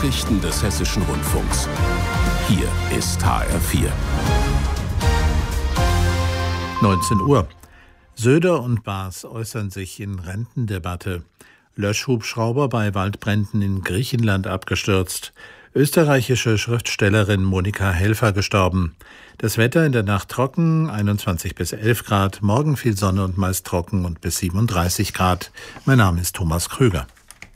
Nachrichten des Hessischen Rundfunks. Hier ist HR4. 19 Uhr. Söder und Baas äußern sich in Rentendebatte. Löschhubschrauber bei Waldbränden in Griechenland abgestürzt. Österreichische Schriftstellerin Monika Helfer gestorben. Das Wetter in der Nacht trocken, 21 bis 11 Grad. Morgen viel Sonne und meist trocken und bis 37 Grad. Mein Name ist Thomas Krüger.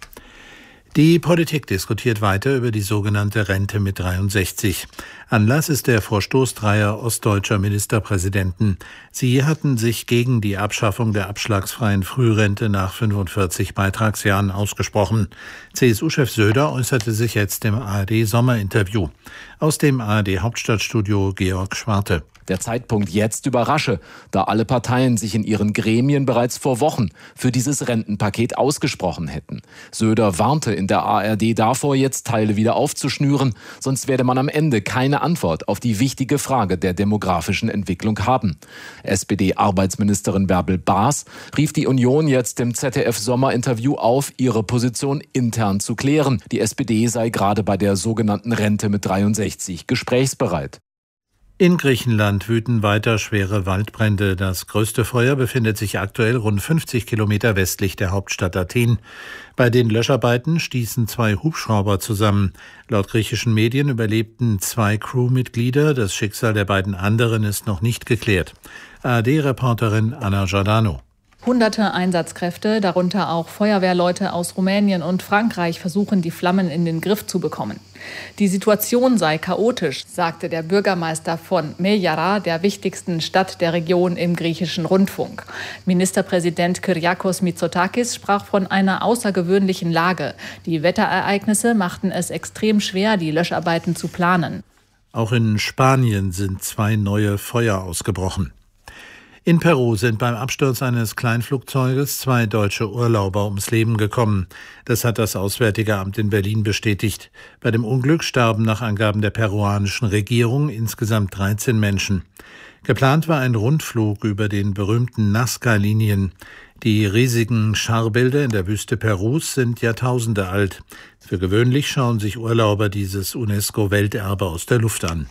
Die Politik diskutiert weiter über die sogenannte Rente mit 63. Anlass ist der Vorstoß dreier ostdeutscher Ministerpräsidenten. Sie hatten sich gegen die Abschaffung der abschlagsfreien Frührente nach 45 Beitragsjahren ausgesprochen. CSU-Chef Söder äußerte sich jetzt im ARD-Sommerinterview. Aus dem ARD-Hauptstadtstudio Georg Schwarte. Der Zeitpunkt jetzt überrasche, da alle Parteien sich in ihren Gremien bereits vor Wochen für dieses Rentenpaket ausgesprochen hätten. Söder warnte in der ARD davor, jetzt Teile wieder aufzuschnüren, sonst werde man am Ende keine Antwort auf die wichtige Frage der demografischen Entwicklung haben. SPD-Arbeitsministerin Bärbel Baas rief die Union jetzt im ZDF-Sommerinterview auf, ihre Position intern zu klären. Die SPD sei gerade bei der sogenannten Rente mit 63 gesprächsbereit. In Griechenland wüten weiter schwere Waldbrände. Das größte Feuer befindet sich aktuell rund 50 Kilometer westlich der Hauptstadt Athen. Bei den Löscharbeiten stießen 2 Hubschrauber zusammen. Laut griechischen Medien überlebten 2 Crewmitglieder. Das Schicksal der beiden anderen ist noch nicht geklärt. ARD-Reporterin Anna Giordano. Hunderte Einsatzkräfte, darunter auch Feuerwehrleute aus Rumänien und Frankreich, versuchen, die Flammen in den Griff zu bekommen. Die Situation sei chaotisch, sagte der Bürgermeister von Meyara, der wichtigsten Stadt der Region, im griechischen Rundfunk. Ministerpräsident Kyriakos Mitsotakis sprach von einer außergewöhnlichen Lage. Die Wetterereignisse machten es extrem schwer, die Löscharbeiten zu planen. Auch in Spanien sind 2 neue Feuer ausgebrochen. In Peru sind beim Absturz eines Kleinflugzeuges 2 deutsche Urlauber ums Leben gekommen. Das hat das Auswärtige Amt in Berlin bestätigt. Bei dem Unglück starben nach Angaben der peruanischen Regierung insgesamt 13 Menschen. Geplant war ein Rundflug über den berühmten Nazca-Linien. Die riesigen Scharbilder in der Wüste Perus sind Jahrtausende alt. Für gewöhnlich schauen sich Urlauber dieses UNESCO-Welterbe aus der Luft an.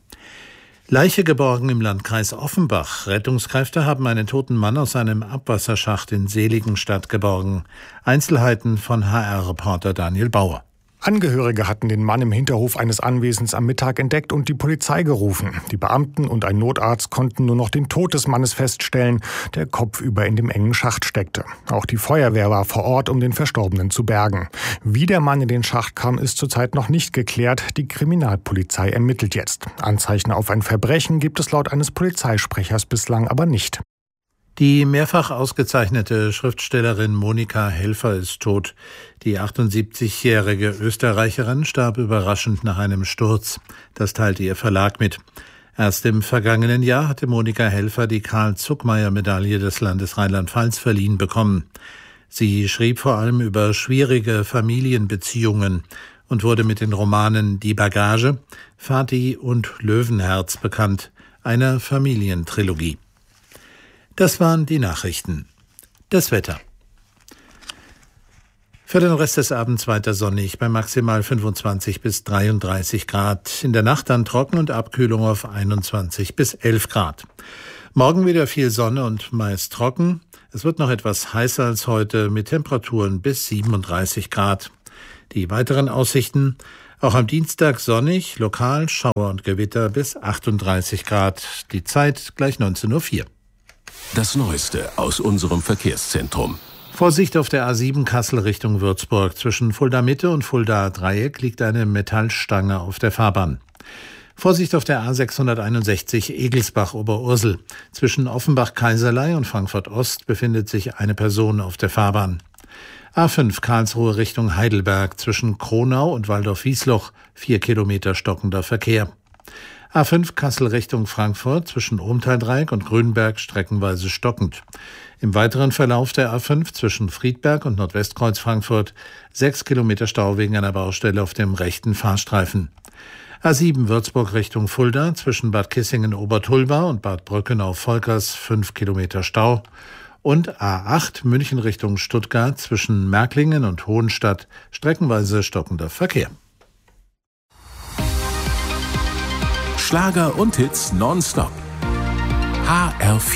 Leiche geborgen im Landkreis Offenbach. Rettungskräfte haben einen toten Mann aus einem Abwasserschacht in Seligenstadt geborgen. Einzelheiten von HR-Reporter Daniel Bauer. Angehörige hatten den Mann im Hinterhof eines Anwesens am Mittag entdeckt und die Polizei gerufen. Die Beamten und ein Notarzt konnten nur noch den Tod des Mannes feststellen, der kopfüber in dem engen Schacht steckte. Auch die Feuerwehr war vor Ort, um den Verstorbenen zu bergen. Wie der Mann in den Schacht kam, ist zurzeit noch nicht geklärt. Die Kriminalpolizei ermittelt jetzt. Anzeichen auf ein Verbrechen gibt es laut eines Polizeisprechers bislang aber nicht. Die mehrfach ausgezeichnete Schriftstellerin Monika Helfer ist tot. Die 78-jährige Österreicherin starb überraschend nach einem Sturz. Das teilte ihr Verlag mit. Erst im vergangenen Jahr hatte Monika Helfer die Karl-Zuckmayer-Medaille des Landes Rheinland-Pfalz verliehen bekommen. Sie schrieb vor allem über schwierige Familienbeziehungen und wurde mit den Romanen Die Bagage, Vati und Löwenherz bekannt, einer Familientrilogie. Das waren die Nachrichten. Das Wetter. Für den Rest des Abends weiter sonnig bei maximal 25 bis 33 Grad. In der Nacht dann trocken und Abkühlung auf 21 bis 11 Grad. Morgen wieder viel Sonne und meist trocken. Es wird noch etwas heißer als heute mit Temperaturen bis 37 Grad. Die weiteren Aussichten: auch am Dienstag sonnig, lokal Schauer und Gewitter bis 38 Grad. Die Zeit gleich 19:04 Uhr. Das Neueste aus unserem Verkehrszentrum. Vorsicht auf der A7 Kassel Richtung Würzburg. Zwischen Fulda Mitte und Fulda Dreieck liegt eine Metallstange auf der Fahrbahn. Vorsicht auf der A661 Egelsbach-Oberursel. Zwischen Offenbach-Kaiserlei und Frankfurt Ost befindet sich eine Person auf der Fahrbahn. A5 Karlsruhe Richtung Heidelberg. Zwischen Kronau und Waldorf-Wiesloch 4 Kilometer stockender Verkehr. A5 Kassel Richtung Frankfurt zwischen Ohmtal-Dreieck und Grünberg streckenweise stockend. Im weiteren Verlauf der A5 zwischen Friedberg und Nordwestkreuz Frankfurt 6 Kilometer Stau wegen einer Baustelle auf dem rechten Fahrstreifen. A7 Würzburg Richtung Fulda zwischen Bad Kissingen-Obertulba und Bad Brückenau-Volkers 5 Kilometer Stau. Und A8 München Richtung Stuttgart zwischen Märklingen und Hohenstadt streckenweise stockender Verkehr. Schlager und Hits nonstop. HR4